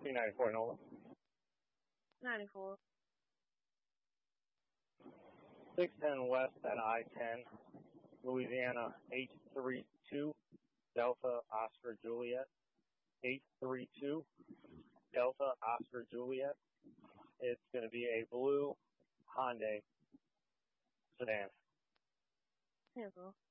394 Nola. 94. 610 West at I-10, Louisiana 832, Delta Oscar Juliet. 832, Delta Oscar Juliet. It's going to be a blue Hyundai sedan. Yeah, bro.